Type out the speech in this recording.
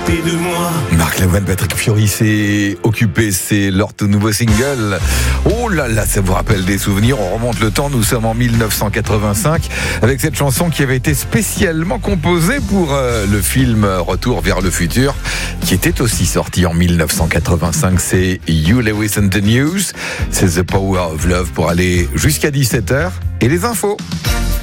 s'occuper de moi. Marc Lavoine, Patrick Fiori s'est occupé, c'est leur tout nouveau single. Oh là là, ça vous rappelle des souvenirs, on remonte le temps, nous sommes en 1985 avec cette chanson qui avait été spécialement composée pour le film Retour vers le futur, qui était aussi sorti en 1985. C'est You Lewis and the News, c'est The Power of Love pour aller jusqu'à 17h et les infos.